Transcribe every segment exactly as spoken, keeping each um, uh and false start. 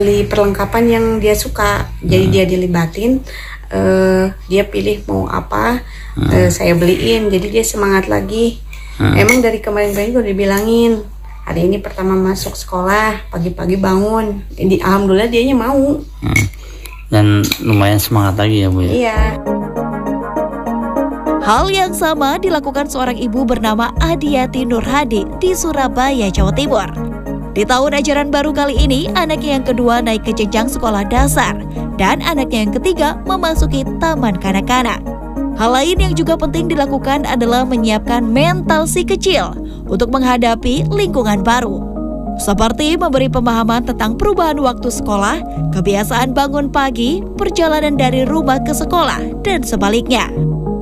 Beli perlengkapan yang dia suka, jadi hmm. dia dilibatin, uh, dia pilih mau apa, hmm. uh, saya beliin, jadi dia semangat lagi. Hmm. Emang dari kemarin-kemarin udah dibilangin, hari ini pertama masuk sekolah, pagi-pagi bangun, ini alhamdulillah dianya mau. Hmm. Dan lumayan semangat lagi ya Bu ya? Iya. Hal yang sama dilakukan seorang ibu bernama Adiati Nurhadi di Surabaya, Jawa Timur. Di tahun ajaran baru kali ini, anaknya yang kedua naik ke jenjang sekolah dasar dan anaknya yang ketiga memasuki taman kanak-kanak. Hal lain yang juga penting dilakukan adalah menyiapkan mental si kecil untuk menghadapi lingkungan baru. Seperti memberi pemahaman tentang perubahan waktu sekolah, kebiasaan bangun pagi, perjalanan dari rumah ke sekolah, dan sebaliknya.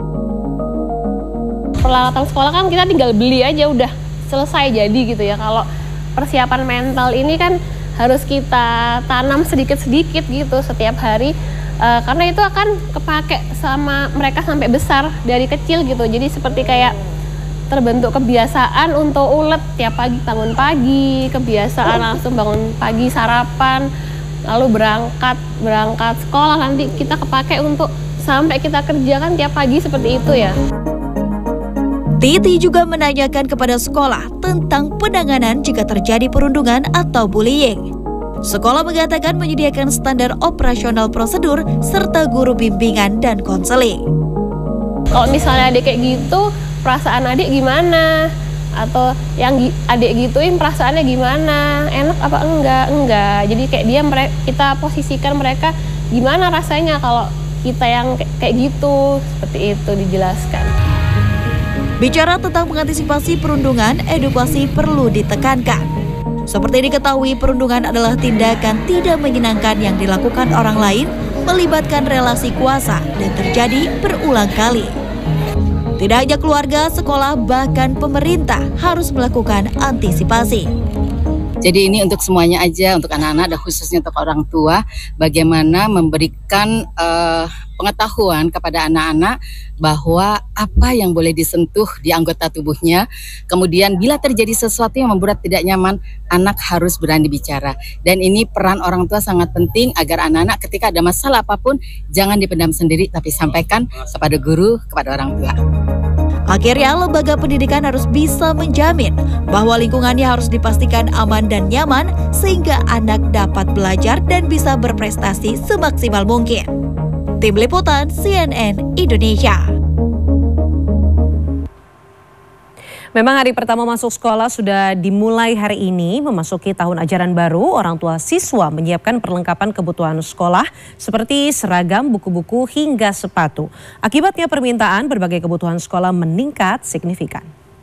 Peralatan sekolah kan kita tinggal beli aja udah selesai jadi gitu ya. Kalau persiapan mental ini kan harus kita tanam sedikit-sedikit gitu setiap hari, uh, karena itu akan kepake sama mereka sampai besar dari kecil gitu. Jadi seperti kayak terbentuk kebiasaan untuk ulet tiap pagi bangun pagi, kebiasaan langsung bangun pagi sarapan, lalu berangkat berangkat sekolah, nanti kita kepake untuk sampai kita kerjakan tiap pagi seperti itu ya. Titi juga menanyakan kepada sekolah tentang penanganan jika terjadi perundungan atau bullying. Sekolah mengatakan menyediakan standar operasional prosedur serta guru bimbingan dan konseling. Kalau misalnya adik kayak gitu, perasaan adik gimana? Atau yang adik gituin perasaannya gimana? Enak apa enggak? Enggak. Jadi kayak dia kita posisikan mereka gimana rasanya kalau kita yang kayak gitu, seperti itu dijelaskan. Bicara tentang mengantisipasi perundungan, edukasi perlu ditekankan. Seperti diketahui, perundungan adalah tindakan tidak menyenangkan yang dilakukan orang lain, melibatkan relasi kuasa dan terjadi berulang kali. Tidak hanya keluarga, sekolah, bahkan pemerintah harus melakukan antisipasi. Jadi ini untuk semuanya aja, untuk anak-anak dan khususnya untuk orang tua, bagaimana memberikan uh, pengetahuan kepada anak-anak bahwa apa yang boleh disentuh di anggota tubuhnya. Kemudian bila terjadi sesuatu yang membuat tidak nyaman, anak harus berani bicara. Dan ini peran orang tua sangat penting agar anak-anak ketika ada masalah apapun, jangan dipendam sendiri, tapi sampaikan kepada guru, kepada orang tua. Akhirnya, lembaga pendidikan harus bisa menjamin bahwa lingkungannya harus dipastikan aman dan nyaman sehingga anak dapat belajar dan bisa berprestasi semaksimal mungkin. Tim Liputan C N N Indonesia. Memang hari pertama masuk sekolah sudah dimulai hari ini. Memasuki tahun ajaran baru, orang tua siswa menyiapkan perlengkapan kebutuhan sekolah seperti seragam, buku-buku, hingga sepatu. Akibatnya permintaan berbagai kebutuhan sekolah meningkat signifikan.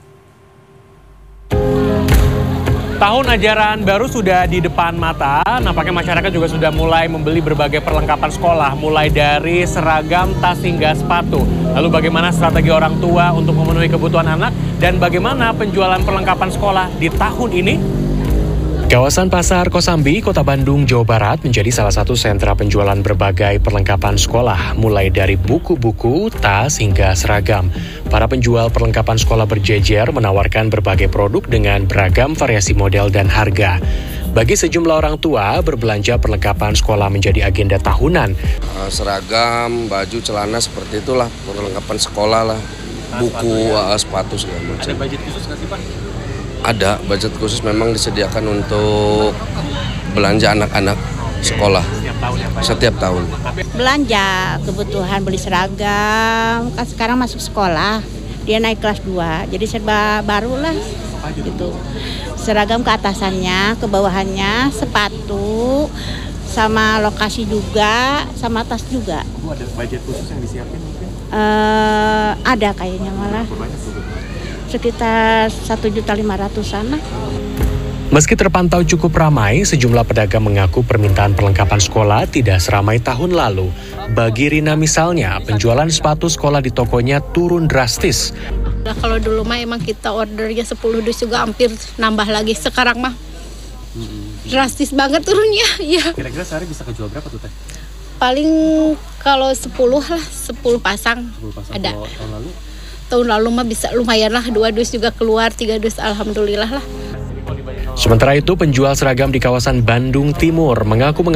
Tahun ajaran baru sudah di depan mata, nampaknya masyarakat juga sudah mulai membeli berbagai perlengkapan sekolah, mulai dari seragam, tas hingga sepatu. Lalu bagaimana strategi orang tua untuk memenuhi kebutuhan anak dan bagaimana penjualan perlengkapan sekolah di tahun ini? Kawasan Pasar Kosambi, Kota Bandung, Jawa Barat menjadi salah satu sentra penjualan berbagai perlengkapan sekolah, mulai dari buku-buku, tas, hingga seragam. Para penjual perlengkapan sekolah berjejer menawarkan berbagai produk dengan beragam variasi model dan harga. Bagi sejumlah orang tua, berbelanja perlengkapan sekolah menjadi agenda tahunan. Seragam, baju, celana, seperti itulah perlengkapan sekolah lah, buku, ya. Sepatu segala macam. Ada budget khusus nggak sih Pak? Ada, budget khusus memang disediakan untuk belanja anak-anak sekolah setiap tahun, ya, setiap tahun. Belanja kebutuhan, beli seragam, kan sekarang masuk sekolah, dia naik kelas dua, jadi serba baru lah gitu. Seragam ke atasannya, ke bawahannya, sepatu, sama lokasi juga, sama tas juga. Bu, ada budget khusus yang disiapin mungkin? Uh, ada kayaknya malah. Sekitar satu juta lima ratusan lah. Meski terpantau cukup ramai, sejumlah pedagang mengaku permintaan perlengkapan sekolah tidak seramai tahun lalu. Bagi Rina misalnya, penjualan sepatu sekolah di tokonya turun drastis. Nah, kalau dulu mah emang kita ordernya sepuluh dus juga hampir nambah lagi. Sekarang mah hmm. drastis banget turunnya. Ya. Kira-kira sehari bisa kejual berapa tuh Teh? Paling kalau sepuluh lah, sepuluh pasang, sepuluh pasang ada. Tahun lalu? Tahun lalu mah bisa lumayan lah, dua dus juga keluar, tiga dus alhamdulillah lah. Sementara itu, penjual seragam di kawasan Bandung Timur mengaku